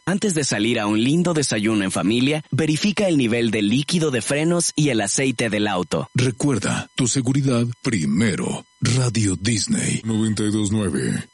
Antes de salir a un lindo desayuno en familia, verifica el nivel de líquido de frenos y el aceite del auto. Recuerda, tu seguridad primero. Radio Disney 92.9.